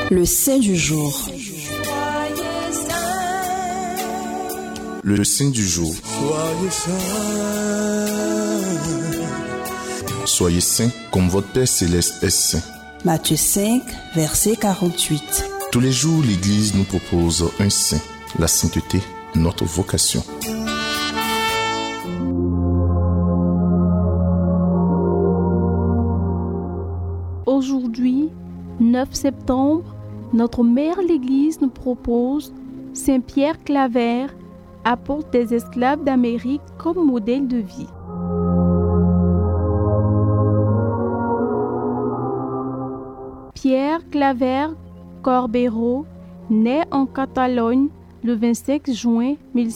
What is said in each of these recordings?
Le saint du jour. Le saint du jour. Soyez saints comme votre Père Céleste est saint. Matthieu 5, verset 48. Tous les jours, l'Église nous propose un saint. La sainteté, notre vocation. Aujourd'hui, 9 septembre, notre mère l'Église nous propose Saint Pierre Claver, apôtre des esclaves d'Amérique comme modèle de vie. Pierre Claver Corbero naît en Catalogne le 25 juin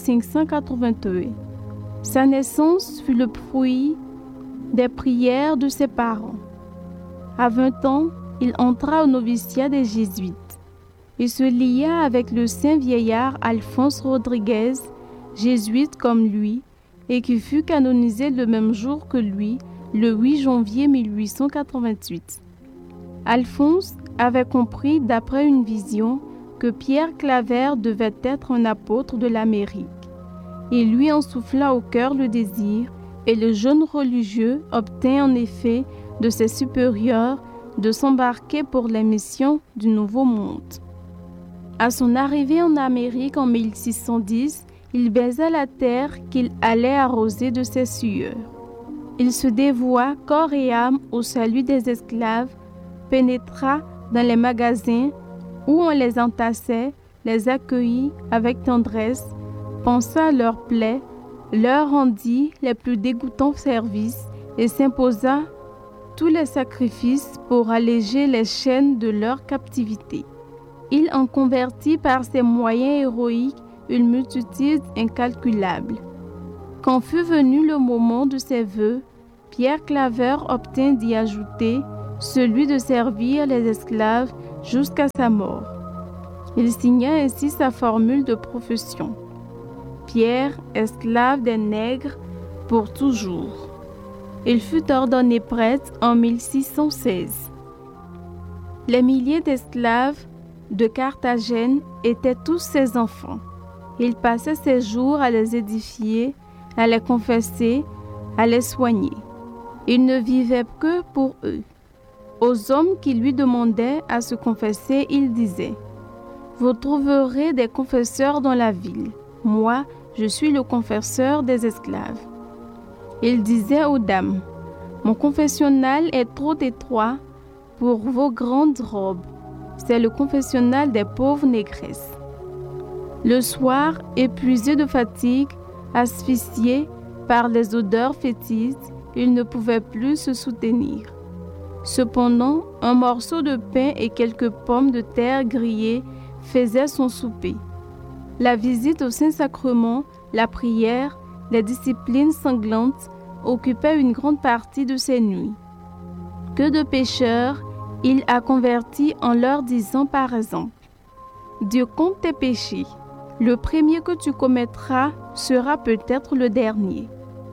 1581. Sa naissance fut le fruit des prières de ses parents. À 20 ans, il entra au noviciat des Jésuites. Il se lia avec le saint vieillard Alphonse Rodriguez, jésuite comme lui, et qui fut canonisé le même jour que lui, le 8 janvier 1888. Alphonse avait compris d'après une vision que Pierre Claver devait être un apôtre de l'Amérique. Il lui en souffla au cœur le désir, et le jeune religieux obtint en effet de ses supérieurs de s'embarquer pour la mission du Nouveau Monde. À son arrivée en Amérique en 1610, il baisa la terre qu'il allait arroser de ses sueurs. Il se dévoua corps et âme au salut des esclaves, pénétra dans les magasins où on les entassait, les accueillit avec tendresse, pensa à leurs plaies, leur rendit les plus dégoûtants services et s'imposa tous les sacrifices pour alléger les chaînes de leur captivité. Il en convertit par ses moyens héroïques une multitude incalculable. Quand fut venu le moment de ses vœux, Pierre Claver obtint d'y ajouter celui de servir les esclaves jusqu'à sa mort. Il signa ainsi sa formule de profession. Pierre, esclave des nègres, pour toujours. Il fut ordonné prêtre en 1616. Les milliers d'esclaves de Carthagène étaient tous ses enfants. Il passait ses jours à les édifier, à les confesser, à les soigner. Il ne vivait que pour eux. Aux hommes qui lui demandaient à se confesser, il disait : « Vous trouverez des confesseurs dans la ville. Moi, je suis le confesseur des esclaves. » Il disait aux dames : « Mon confessionnal est trop étroit pour vos grandes robes. C'est le confessionnal des pauvres négresses. » Le soir, épuisé de fatigue, asphyxié par les odeurs fétides, il ne pouvait plus se soutenir. Cependant, un morceau de pain et quelques pommes de terre grillées faisaient son souper. La visite au Saint-Sacrement, la prière, les disciplines sanglantes occupaient une grande partie de ses nuits. Que de pécheurs il a convertis en leur disant par exemple : « Dieu compte tes péchés. Le premier que tu commettras sera peut-être le dernier. »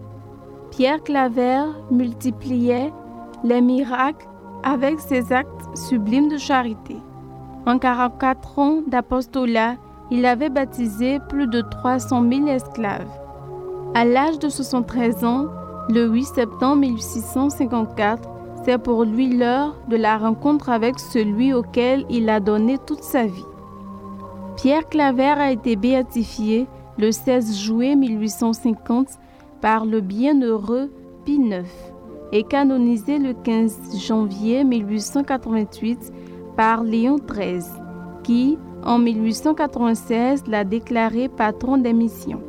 Pierre Claver multipliait les miracles avec ses actes sublimes de charité. En 44 ans d'apostolat, il avait baptisé plus de 300 000 esclaves. À l'âge de 73 ans, le 8 septembre 1654, c'est pour lui l'heure de la rencontre avec celui auquel il a donné toute sa vie. Pierre Claver a été béatifié le 16 juillet 1850 par le bienheureux Pie IX et canonisé le 15 janvier 1888 par Léon XIII, qui, en 1896, l'a déclaré patron des missions.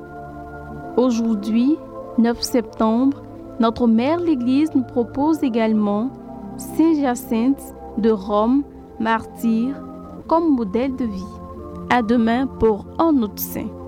Aujourd'hui, 9 septembre, notre mère l'Église nous propose également Saint Jacinthe de Rome, martyr, comme modèle de vie. À demain pour un autre saint.